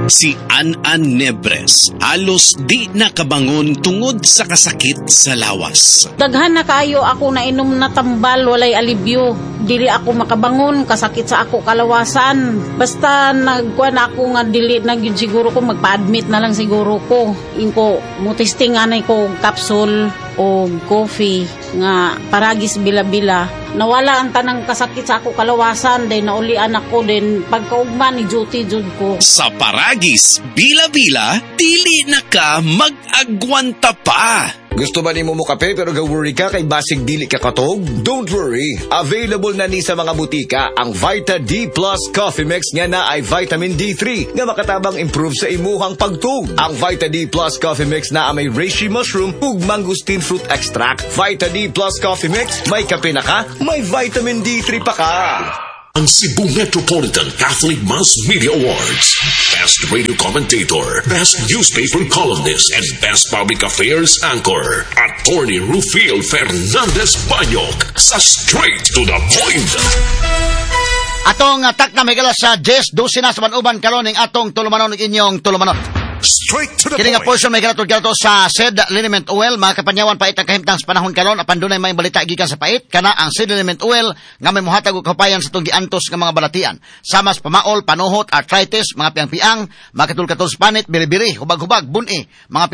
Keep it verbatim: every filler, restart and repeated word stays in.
Si An-An Nebres halos di nakabangon tungod sa kasakit sa lawas. Daghan na kaayo ako na inom na tambal, walay alibyo. Dili ako makabangon, kasakit sa ako kalawasan. Basta nagkuan ako nga dili na gyud siguro ko magpa-admit na lang siguro ko. Inko mutisting anay ko capsule o coffee nga paragis bila-bila. Nawala ang tanang kasakit sa ako kalawasan, then naulian ako, then pagkaugma ni duty jud ko. Sa paragis bila-bila, dili na ka mag-agwanta pa. Gusto ba ni mo mo kape pero ga-worry ka kay basig dili ka katog? Don't worry, available na ni sa mga butika ang Vita D Plus Coffee Mix nga na ay vitamin D three nga makatabang improve sa imuhang pagtug. Ang Vita D Plus Coffee Mix na may reishi mushroom ug mangosteen fruit extract. Vita D Plus Coffee Mix, may kape na ka, may vitamin D three pa ka. Ang Cebu Metropolitan Catholic Mass Media Awards. Best Radio Commentator, Best Newspaper Columnist, and Best Public Affairs Anchor. Attorney Rufil Fernandez Banyok sa Straight to the Point. Atong atak na may galas sa Jess, dosi na sa manuban karon ning atong tulumanon ng inyong tulumanon. Straight to the Kini nga point. portion may galatod-galato sa S E D Liniment Oil. Mga kapanyawan pait ang kahimtang sa panahon karon apan dunay may balita gikan sa pait kana ang S E D Liniment Oil nga may muhatag og kapayan sa tong giantos nga mga balatian. Sama sa pamaol, panuhot, arthritis, mga piang-piang, mga katul-katul sa panit, biri-biri, hubag-hubag, buni, mga